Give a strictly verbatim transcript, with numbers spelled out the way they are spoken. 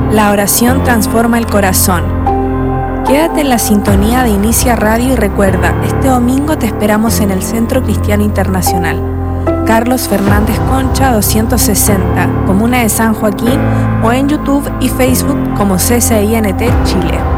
La oración transforma el corazón. Quédate en la sintonía de Inicia Radio y recuerda, este domingo te esperamos en el Centro Cristiano Internacional, Carlos Fernández Concha doscientos sesenta, Comuna de San Joaquín, o en YouTube y Facebook como C C I N T Chile.